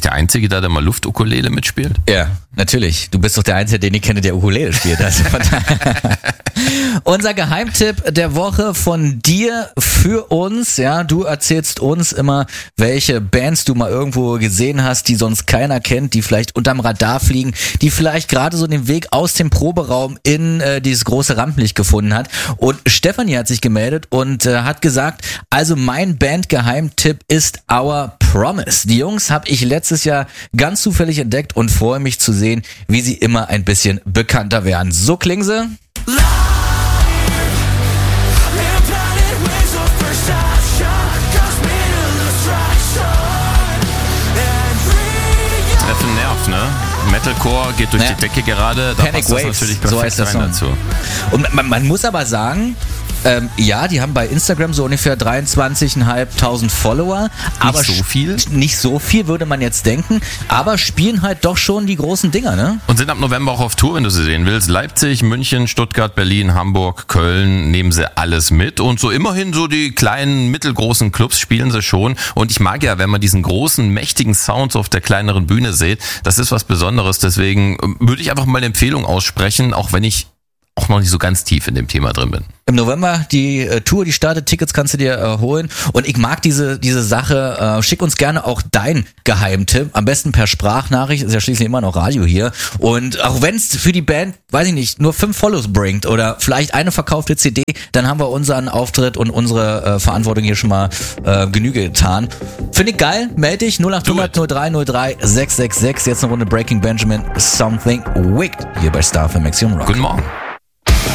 eigentlich der Einzige da, der mal Luftukulele mitspielt? Ja, natürlich. Du bist doch der Einzige, den ich kenne, der Ukulele spielt. Also unser Geheimtipp der Woche von dir für uns. Ja, du erzählst uns immer, welche Bands du mal irgendwo gesehen hast, die sonst keiner kennt, die vielleicht unterm Radar fliegen, die vielleicht gerade so den Weg aus dem Proberaum in dieses große Rampenlicht gefunden hat. Und Stefanie hat sich gemeldet und hat gesagt, also mein Bandgeheimtipp ist Our Promise. Die Jungs habe ich letztes Jahr ganz zufällig entdeckt und freue mich zu sehen, wie sie immer ein bisschen bekannter werden. So klingen sie. Treffen nervt, ne? Metalcore geht durch die Decke gerade. Da Panic passt das Waves, natürlich perfekt so heißt das rein dazu. Und man muss aber sagen, ja, die haben bei Instagram so ungefähr 23.500 Follower. Aber so viel? Nicht so viel, würde man jetzt denken. Aber spielen halt doch schon die großen Dinger, ne? Und sind ab November auch auf Tour, wenn du sie sehen willst. Leipzig, München, Stuttgart, Berlin, Hamburg, Köln, nehmen sie alles mit. Und so immerhin so die kleinen, mittelgroßen Clubs spielen sie schon. Und ich mag ja, wenn man diesen großen, mächtigen Sound auf der kleineren Bühne sieht, das ist was Besonderes. Deswegen würde ich einfach mal eine Empfehlung aussprechen, auch wenn ich auch noch nicht so ganz tief in dem Thema drin bin. Im November die Tour, die startet, Tickets kannst du dir holen. Und ich mag diese Sache. Schick uns gerne auch dein Geheimtipp. Am besten per Sprachnachricht, ist ja schließlich immer noch Radio hier. Und auch wenn es für die Band, weiß ich nicht, nur 5 Follows bringt oder vielleicht eine verkaufte CD, dann haben wir unseren Auftritt und unsere Verantwortung hier schon mal Genüge getan. Finde ich geil. Meld dich 0800 0303 666. Jetzt eine Runde Breaking Benjamin, Something Wicked hier bei Star für Maximum Rock. Guten Morgen.